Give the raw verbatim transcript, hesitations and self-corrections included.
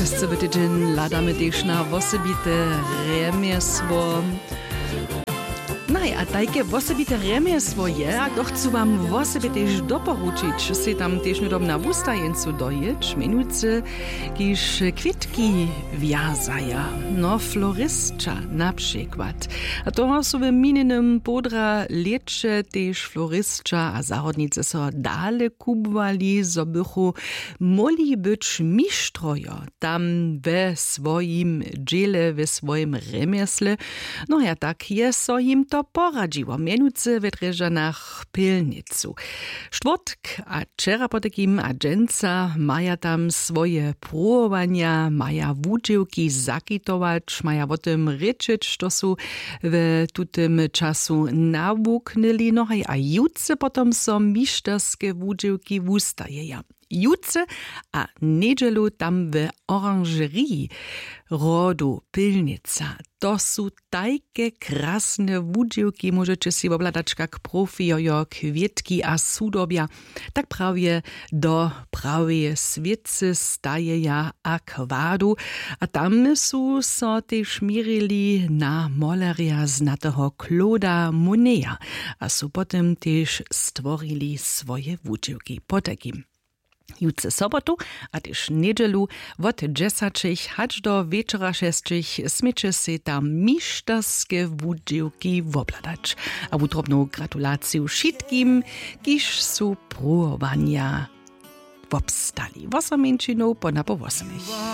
Przez cały tydzień ladamy też na osobite rzemiosło. No a takie osobite rzemiosło je, a to chcę wam osobie też doporučić, się tam też niedom na wustajencu dojeć, mianowicie, kiż kwietki wiazaja, no floristcza na przykład. A to są w minionym podra lecze też floristcza, a zachodnice so dale kubwali, so bychu moli być mistrzojo tam we swoim dziele, we swoim rzemiosle. No ja tak je so im to poradziło, mianowicie w Dreżanach Pilnicu. Czwartk a wczera po takim agenca maja tam swoje próbowania, maja wudziłki zakitować, maja o tym ryczyć, co są w tutym czasu nawuknęli, no a jutce potom są miszterskie wudziłki wustajeja. Jutce a niedzielu tam w oranżerii rodu Pilnica. To są takie krasne wudziłki, możecie si obladać jak profijojo, kwietki a sudobia. Tak prawie do prawie świecy stajeja akwadu. A tam są so też mirili na moleria znatego Clauda Moneta. A są potem też stworili swoje wudziłki po takim. Jutce sobotu, a też niedzielu, od dziesięciu hać do wieczora sześciu smycie się tam miszterskie wudziłki wobladać. A utrobną gratulację wszystkim, kiż są próbowania wobstali. Wosomięciną po napo wosamich.